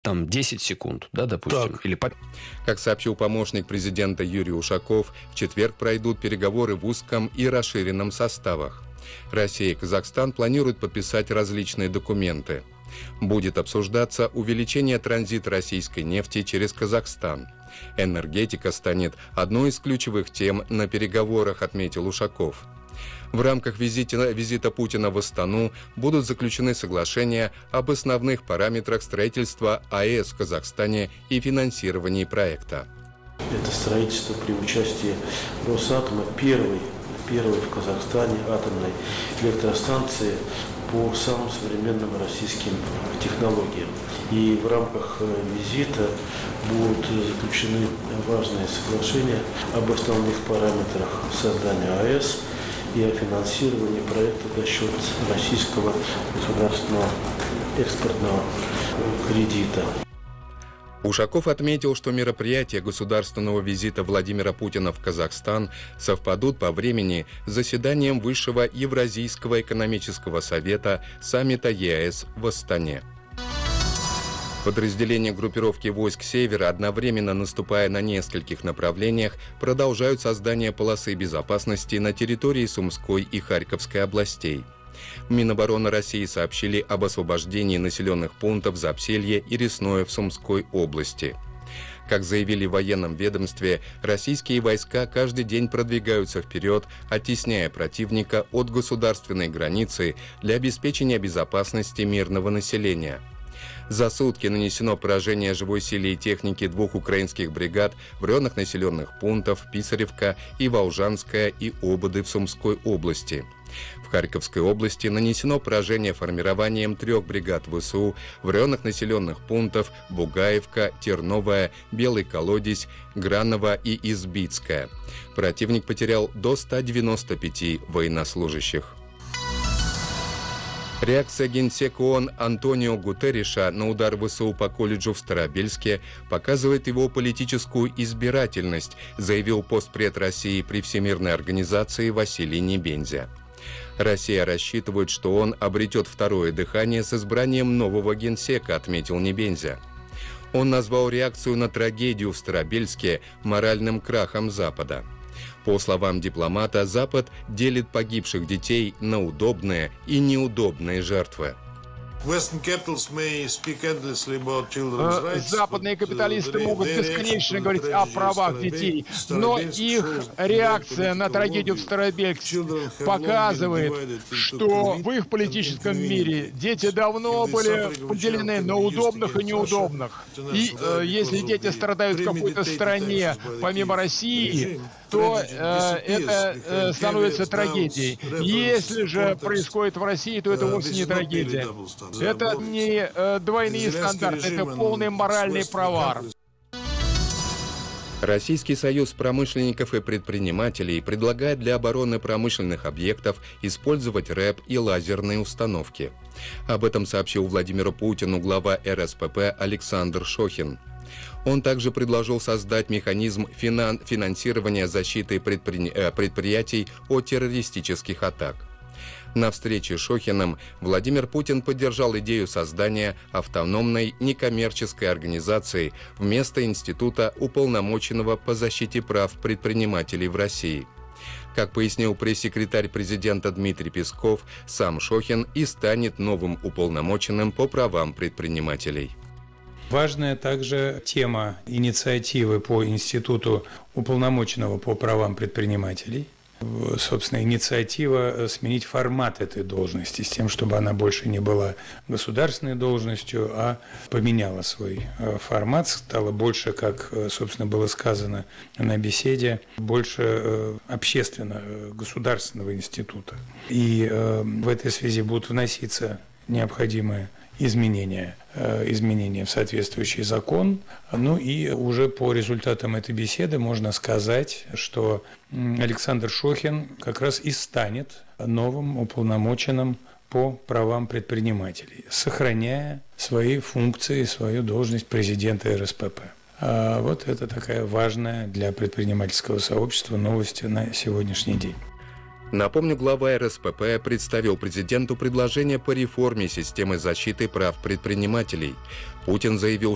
там 10 секунд, да, допустим? Так. Или... Как сообщил помощник президента Юрий Ушаков, в четверг пройдут переговоры в узком и расширенном составах. Россия и Казахстан планируют подписать различные документы. Будет обсуждаться увеличение транзита российской нефти через Казахстан. Энергетика станет одной из ключевых тем на переговорах, отметил Ушаков. В рамках визита Путина в Астану будут заключены соглашения об основных параметрах строительства АЭС в Казахстане и финансировании проекта. Это строительство при участии Росатома первой в Казахстане атомной электростанции по самым современным российским технологиям. И в рамках визита будут заключены важные соглашения об основных параметрах создания АЭС и о финансировании проекта за счет российского государственного экспортного кредита. Ушаков отметил, что мероприятия государственного визита Владимира Путина в Казахстан совпадут по времени с заседанием Высшего Евразийского экономического совета саммита ЕАЭС в Астане. Подразделения группировки войск Севера, одновременно наступая на нескольких направлениях, продолжают создание полосы безопасности на территории Сумской и Харьковской областей. Минобороны России сообщили об освобождении населенных пунктов Запселье и Ресное в Сумской области. Как заявили в военном ведомстве, российские войска каждый день продвигаются вперед, оттесняя противника от государственной границы для обеспечения безопасности мирного населения. За сутки нанесено поражение живой силе и технике 2 украинских бригад в районах населенных пунктов Писаревка и Волжанская и Ободы в Сумской области. В Харьковской области нанесено поражение формированием 3 бригад ВСУ в районах населенных пунктов Бугаевка, Терновая, Белый Колодец, Граново и Избицкая. Противник потерял до 195 военнослужащих. Реакция генсека ООН Антонио Гутерриша на удар ВСУ по колледжу в Старобельске показывает его политическую избирательность, заявил постпред России при Всемирной организации Василий Небензя. Россия рассчитывает, что он обретет второе дыхание с избранием нового генсека, отметил Небензя. Он назвал реакцию на трагедию в Старобельске моральным крахом Запада. По словам дипломата, Запад делит погибших детей на удобные и неудобные жертвы. Западные капиталисты могут бесконечно говорить о правах детей, но их реакция на трагедию в Старобельске показывает, что в их политическом мире дети давно были поделены на удобных и неудобных. И если дети страдают в какой-то стране, помимо России, то это становится трагедией. Если же происходит в России, то это вовсе не трагедия. Это не двойные стандарты, это полный моральный провал. Российский союз промышленников и предпринимателей предлагает для обороны промышленных объектов использовать РЭП и лазерные установки. Об этом сообщил Владимиру Путину глава РСПП Александр Шохин. Он также предложил создать механизм финансирования защиты предприятий от террористических атак. На встрече с Шохиным Владимир Путин поддержал идею создания автономной некоммерческой организации вместо Института уполномоченного по защите прав предпринимателей в России. Как пояснил пресс-секретарь президента Дмитрий Песков, сам Шохин и станет новым уполномоченным по правам предпринимателей. Важная также тема инициативы по Институту уполномоченного по правам предпринимателей. Собственно, инициатива сменить формат этой должности с тем, чтобы она больше не была государственной должностью, а поменяла свой формат, стала больше, как, собственно, было сказано на беседе, больше общественно-государственного института. И в этой связи будут вноситься необходимые изменения в соответствующий закон. Ну и уже по результатам этой беседы можно сказать, что Александр Шохин как раз и станет новым уполномоченным по правам предпринимателей, сохраняя свои функции, свою должность президента РСПП. Вот это такая важная для предпринимательского сообщества новость на сегодняшний день. Напомню, глава РСПП представил президенту предложение по реформе системы защиты прав предпринимателей. Путин заявил,